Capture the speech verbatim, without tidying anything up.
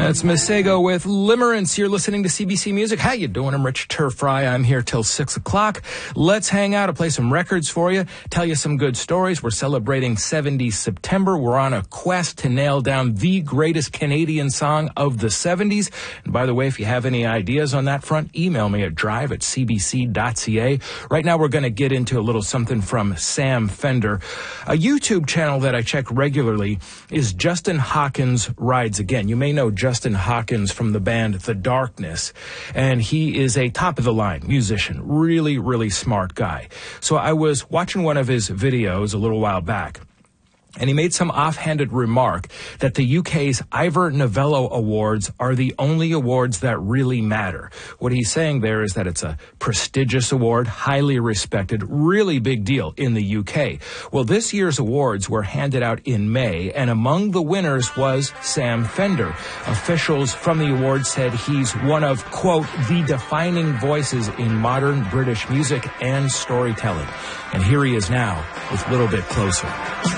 That's Masego with Limerence. You're listening to C B C Music. How you doing? I'm Rich Turfry. I'm here till six o'clock. Let's hang out. I'll play some records for you, tell you some good stories. We're celebrating seventies September. We're on a quest to nail down the greatest Canadian song of the seventies. And by the way, if you have any ideas on that front, email me at drive at c b c dot c a. Right now, we're going to get into a little something from Sam Fender. A YouTube channel that I check regularly is Justin Hawkins Rides Again. You may know Justin Hawkins from the band The Darkness, and he is a top-of-the-line musician, really, really smart guy. So I was watching one of his videos a little while back, and he made some offhanded remark that the U K's Ivor Novello Awards are the only awards that really matter. What he's saying there is that it's a prestigious award, highly respected, really big deal in the U K. Well, this year's awards were handed out in May, and among the winners was Sam Fender. Officials from the awards said he's one of, quote, the defining voices in modern British music and storytelling. And here he is now with a little bit closer.